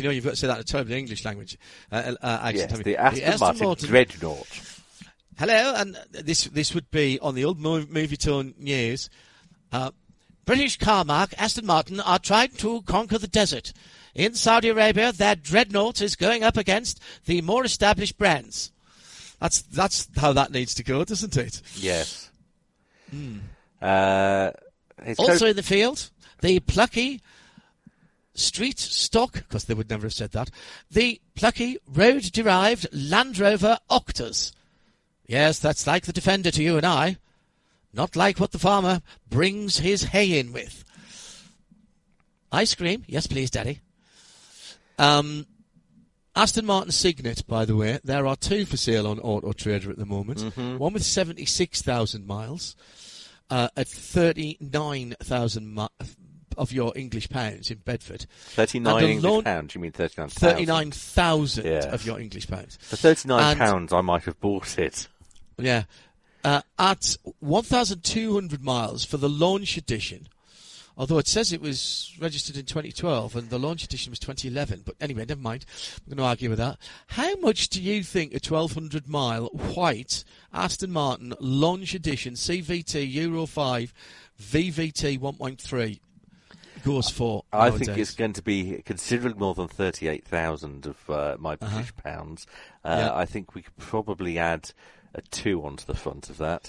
know you've got to say that in a terribly English language accent. Yes, the Aston Martin Dreadnought. Hello, and this would be on the old Movie Tone News. British car marque Aston Martin are trying to conquer the desert. In Saudi Arabia, their Dreadnought is going up against the more established brands. That's how that needs to go, doesn't it? Yes. Also in the field, the plucky street stock, because they would never have said that, the plucky road-derived Land Rover Octas. Yes, that's like the Defender to you and I. Not like what the farmer brings his hay in with. Ice cream? Yes, please, Daddy. Aston Martin Signet, by the way, there are 2 for sale on Auto Trader at the moment. Mm-hmm. One with 76,000 miles at 39,000 of your English pounds in Bedford. 39 English pounds? You mean 39,000? 39,000 of your English pounds. For £39, I might have bought it. Yeah. At 1,200 miles for the launch edition, although it says it was registered in 2012 and the launch edition was 2011. But anyway, never mind. I'm going to argue with that. How much do you think a 1,200-mile white Aston Martin launch edition CVT Euro 5 VVT 1.3 goes for I nowadays? think it's going to be considerably more than 38,000 of my British pounds. I think we could probably add a 2 onto the front of that.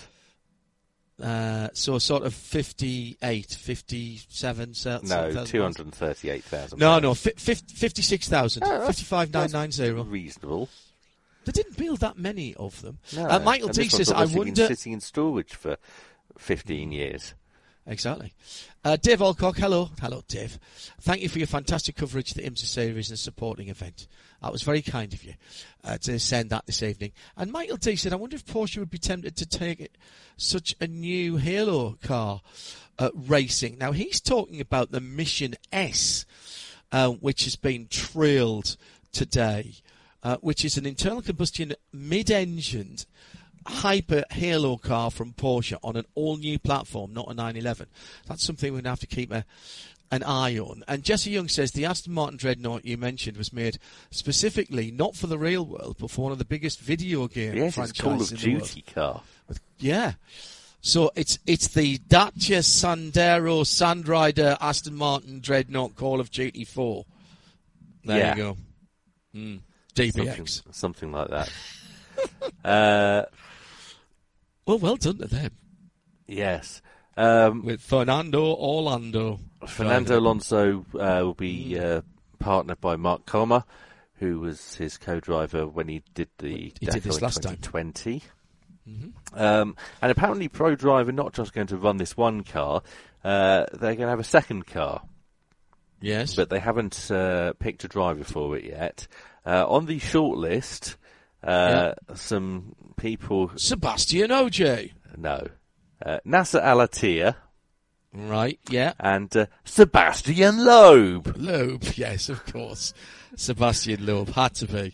So sort of 58, 57... No, 238,000. No, 56,000. 55,990. Reasonable. They didn't build that many of them. No. Michael D says, I wonder... been sitting in storage for 15 years. Exactly. Dave Alcock, hello. Hello, Dave. Thank you for your fantastic coverage of the IMSA series and supporting event. That was very kind of you to send that this evening. And Michael D said, I wonder if Porsche would be tempted to take such a new Halo car racing. Now, he's talking about the Mission S, which has been trailed today, which is an internal combustion mid-engined hyper Halo car from Porsche on an all-new platform, not a 911. That's something we're going to have to keep an eye on. And Jesse Young says the Aston Martin Dreadnought you mentioned was made specifically not for the real world, but for one of the biggest video game franchises it's in the world. Call of Duty car. Yeah. So it's the Dacia Sandero Sandrider Aston Martin Dreadnought Call of Duty 4. There you go. DBX. Something like that. Well done to them. Yes. With Fernando Alonso. Fernando Alonso will be partnered by Mark Comer, who was his co-driver when he did the Dakar in 2020. Mm-hmm. And apparently ProDrive are not just going to run this one car, they're going to have a second car. Yes. But they haven't picked a driver for it yet. On the shortlist, some people... Sebastian Ogier. No. Nasser Al-Attiyah. Right, yeah. And Sebastian Loeb. Loeb, yes, of course. Sebastian Loeb. Had to be.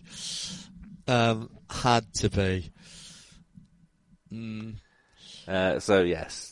Had to be. So, yes.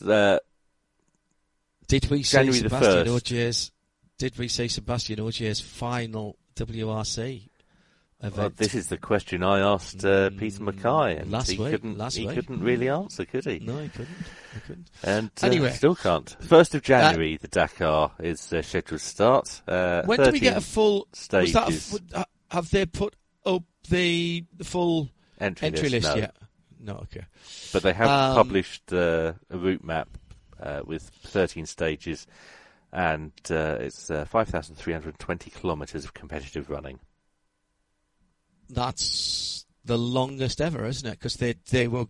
Did we see January Sebastian the 1st. Ogier's... Did we see Sebastian Ogier's final WRC event? Well, this is the question I asked Peter Mackay, and he couldn't really answer, could he? No, he couldn't. And anyway, still can't. 1st of January, the Dakar is scheduled to start. When do we get a full stages? Have they put up the full entry list no. yet? No, okay. But they have published a route map with 13 stages, and it's 5,320 kilometres of competitive running. That's the longest ever, isn't it? Because they were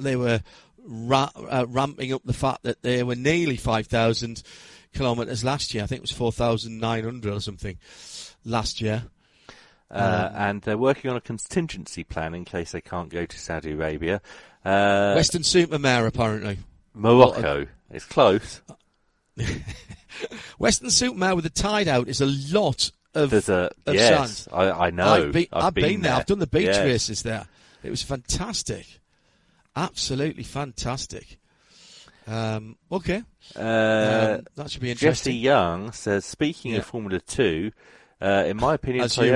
ramping up the fact that they were nearly 5,000 kilometres last year. I think it was 4,900 or something last year. And they're working on a contingency plan in case they can't go to Saudi Arabia. Western Supermare, apparently. Morocco. It's close. Western Supermare with the tide out is a lot of yes, sand. I know. I've been there. I've done the beach yes. races there. It was fantastic. Absolutely fantastic. Okay. That should be interesting. Jesse Young says, speaking of Formula 2, in my opinion,